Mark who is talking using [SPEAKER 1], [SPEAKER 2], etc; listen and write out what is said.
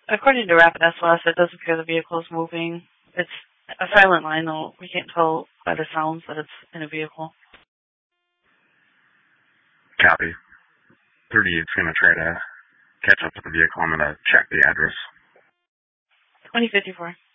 [SPEAKER 1] According to Rapid SOS, it does appear the vehicle is moving. It's a silent line, though. We can't tell by the sounds that it's in a vehicle.
[SPEAKER 2] Copy. 38's going to try to catch up with the vehicle. I'm going to check the address.
[SPEAKER 1] 2054.